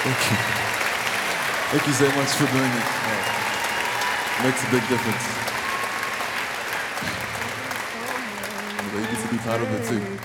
Thank you. Thank you so much for doing it. Makes a big difference. You get to be part of it too.